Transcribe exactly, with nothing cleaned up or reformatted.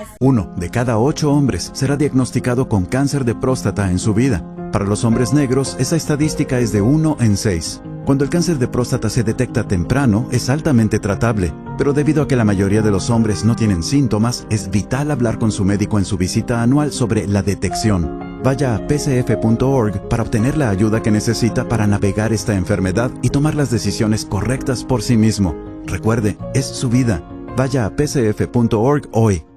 Uno de cada ocho hombres será diagnosticado con cáncer de próstata en su vida. Para los hombres negros, esa estadística es de uno en seis. Cuando el cáncer de próstata se detecta temprano, es altamente tratable, pero debido a que la mayoría de los hombres no tienen síntomas, es vital hablar con su médico en su visita anual sobre la detección. Vaya a p c f punto org para obtener la ayuda que necesita para navegar esta enfermedad y tomar las decisiones correctas por sí mismo. Recuerde, es su vida. Vaya a p c f punto org hoy.